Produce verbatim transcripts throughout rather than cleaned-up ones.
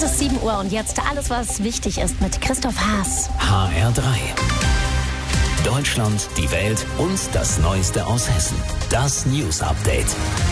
ist sieben Uhr und jetzt alles, was wichtig ist mit Christoph Haas. H R drei. Deutschland, die Welt und das Neueste aus Hessen. Das News Update.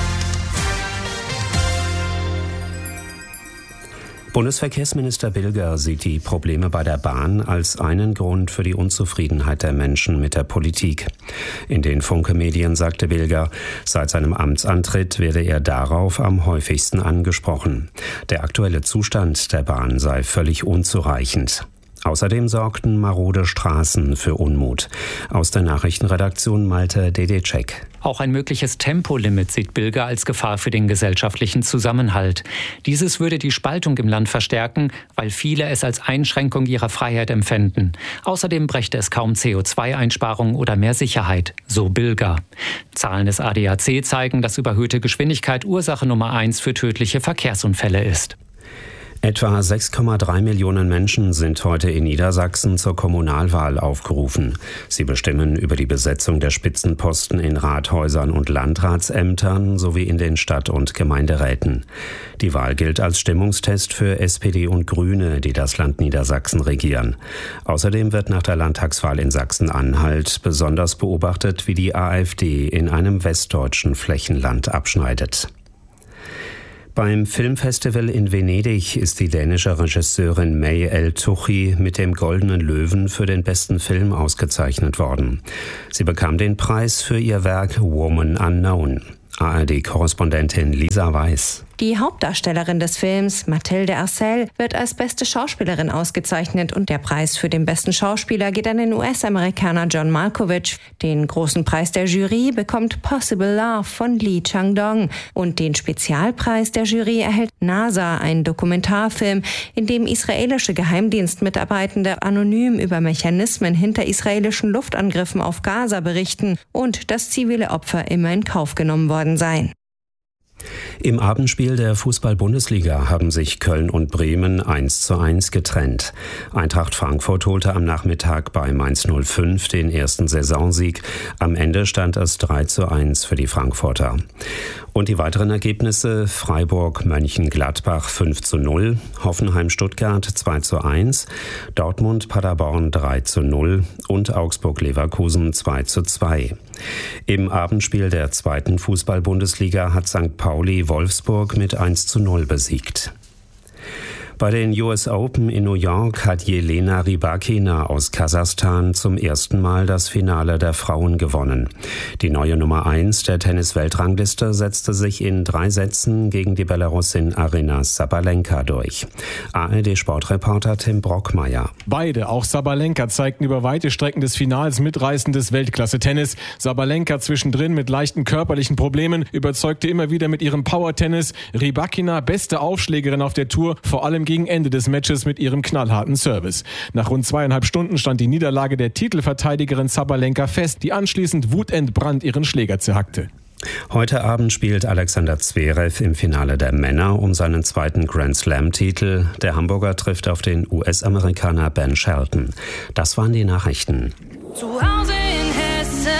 Bundesverkehrsminister Bilger sieht die Probleme bei der Bahn als einen Grund für die Unzufriedenheit der Menschen mit der Politik. In den Funke-Medien sagte Bilger, seit seinem Amtsantritt werde er darauf am häufigsten angesprochen. Der aktuelle Zustand der Bahn sei völlig unzureichend. Außerdem sorgten marode Straßen für Unmut. Aus der Nachrichtenredaktion Malte Dedecek. Auch ein mögliches Tempolimit sieht Bilger als Gefahr für den gesellschaftlichen Zusammenhalt. Dieses würde die Spaltung im Land verstärken, weil viele es als Einschränkung ihrer Freiheit empfänden. Außerdem brächte es kaum C O zwei Einsparungen oder mehr Sicherheit, so Bilger. Zahlen des A D A C zeigen, dass überhöhte Geschwindigkeit Ursache Nummer eins für tödliche Verkehrsunfälle ist. Etwa sechs Komma drei Millionen Menschen sind heute in Niedersachsen zur Kommunalwahl aufgerufen. Sie bestimmen über die Besetzung der Spitzenposten in Rathäusern und Landratsämtern sowie in den Stadt- und Gemeinderäten. Die Wahl gilt als Stimmungstest für S P D und Grüne, die das Land Niedersachsen regieren. Außerdem wird nach der Landtagswahl in Sachsen-Anhalt besonders beobachtet, wie die AfD in einem westdeutschen Flächenland abschneidet. Beim Filmfestival in Venedig ist die dänische Regisseurin May El Tuchy mit dem Goldenen Löwen für den besten Film ausgezeichnet worden. Sie bekam den Preis für ihr Werk Woman Unknown. A R D-Korrespondentin Lisa Weiß. Die Hauptdarstellerin des Films, Mathilde Arcel, wird als beste Schauspielerin ausgezeichnet und der Preis für den besten Schauspieler geht an den U S-Amerikaner John Malkovich. Den großen Preis der Jury bekommt Possible Love von Lee Chang-dong und den Spezialpreis der Jury erhält NASA, ein Dokumentarfilm, in dem israelische Geheimdienstmitarbeitende anonym über Mechanismen hinter israelischen Luftangriffen auf Gaza berichten und dass zivile Opfer immer in Kauf genommen worden seien. Im Abendspiel der Fußball-Bundesliga haben sich Köln und Bremen eins zu eins getrennt. Eintracht Frankfurt holte am Nachmittag bei Mainz null fünf den ersten Saisonsieg. Am Ende stand es drei zu eins für die Frankfurter. Und die weiteren Ergebnisse: Freiburg-Mönchengladbach fünf zu null, Hoffenheim-Stuttgart zwei zu eins, Dortmund-Paderborn drei zu null und Augsburg-Leverkusen zwei zu zwei. Im Abendspiel der zweiten Fußball-Bundesliga hat Sankt Pauli Wolfsburg mit eins zu null besiegt. Bei den U S Open in New York hat Jelena Rybakina aus Kasachstan zum ersten Mal das Finale der Frauen gewonnen. Die neue Nummer eins der Tennis-Weltrangliste setzte sich in drei Sätzen gegen die Belarusin Aryna Sabalenka durch. A R D-Sportreporter Tim Brockmeier. Beide, auch Sabalenka, zeigten über weite Strecken des Finals mitreißendes Weltklasse-Tennis. Sabalenka zwischendrin mit leichten körperlichen Problemen, überzeugte immer wieder mit ihrem Power-Tennis. Rybakina, beste Aufschlägerin auf der Tour, vor allem gegen Ende des Matches mit ihrem knallharten Service. Nach rund zweieinhalb Stunden stand die Niederlage der Titelverteidigerin Sabalenka fest, die anschließend wutentbrannt ihren Schläger zerhackte. Heute Abend spielt Alexander Zverev im Finale der Männer um seinen zweiten Grand-Slam-Titel. Der Hamburger trifft auf den U S-Amerikaner Ben Shelton. Das waren die Nachrichten. Zu Hause in Hessen.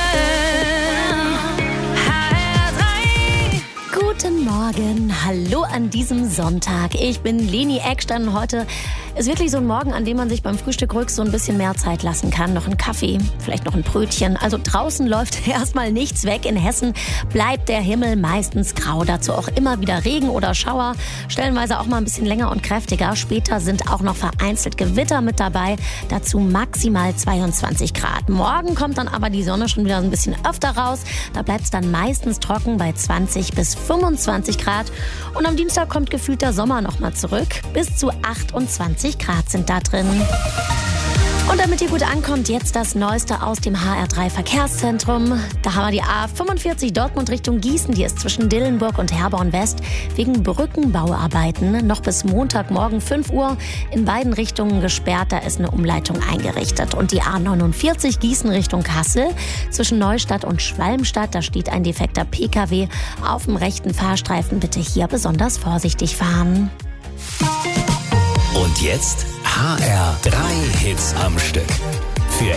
Guten Morgen, hallo an diesem Sonntag. Ich bin Leni Eckstein. Heute ist wirklich so ein Morgen, an dem man sich beim Frühstück rücks so ein bisschen mehr Zeit lassen kann. Noch ein Kaffee, vielleicht noch ein Brötchen. Also draußen läuft erstmal nichts weg. In Hessen bleibt der Himmel meistens grau. Dazu auch immer wieder Regen oder Schauer. Stellenweise auch mal ein bisschen länger und kräftiger. Später sind auch noch vereinzelt Gewitter mit dabei. Dazu maximal zweiundzwanzig Grad. Morgen kommt dann aber die Sonne schon wieder ein bisschen öfter raus. Da bleibt es dann meistens trocken bei zwanzig bis fünfundzwanzig Grad. Und am Dienstag kommt gefühlt der Sommer nochmal zurück. Bis zu achtundzwanzig Grad sind da drin. Und damit ihr gut ankommt, jetzt das Neueste aus dem H R drei Verkehrszentrum. Da haben wir die A fünfundvierzig Dortmund Richtung Gießen. Die ist zwischen Dillenburg und Herborn West wegen Brückenbauarbeiten noch bis Montagmorgen fünf Uhr in beiden Richtungen gesperrt. Da ist eine Umleitung eingerichtet. Und die A neunundvierzig Gießen Richtung Kassel zwischen Neustadt und Schwalmstadt. Da steht ein defekter P K W auf dem rechten Fahrstreifen. Bitte hier besonders vorsichtig fahren. Und jetzt H R drei Hits am Stück.